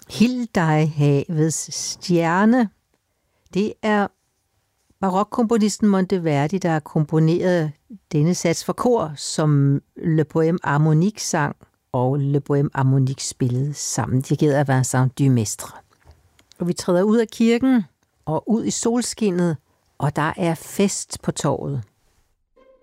Hild dig havets stjerne. Det er barokkomponisten Monteverdi, der har komponeret denne sats for kor, som Le Poème Harmonique sang og Le Poème Harmonique spillede sammen, dirigeret af Vincent Dumestre. Og vi træder ud af kirken og ud i solskinnet, og der er fest på torvet.